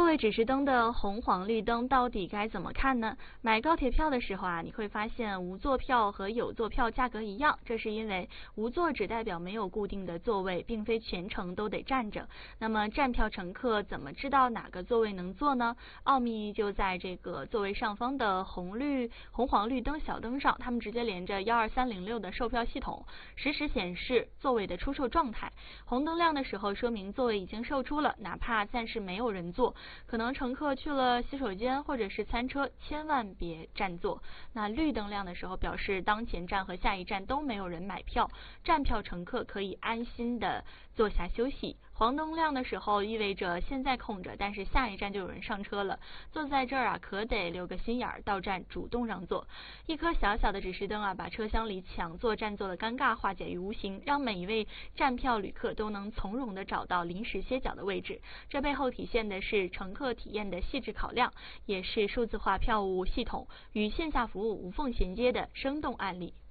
位指示灯的红黄绿灯到底该怎么看呢？买高铁票的时候啊，你会发现无座票和有座票价格一样，这是因为无座只代表没有固定的座位，并非全程都得站着。那么站票乘客怎么知道哪个座位能坐呢？奥秘就在这个座位上方的红黄绿灯小灯上，它们直接连着12306的售票系统，实时显示座位的出售状态。红灯亮的时候，说明座位已经售出了，哪怕暂时没有人坐，可能乘客去了洗手间或者是餐车，千万别占座。那绿灯亮的时候，表示当前站和下一站都没有人买票，站票乘客可以安心的坐下休息。黄灯亮的时候，意味着现在空着，但是下一站就有人上车了，坐在这儿啊，可得留个心眼儿，到站主动让座。一颗小小的指示灯啊，把车厢里抢座占座的尴尬化解于无形，让每一位站票旅客都能从容的找到临时歇脚的位置。这背后体现的是乘客体验的细致考量，也是数字化票务系统与线下服务无缝衔接的生动案例。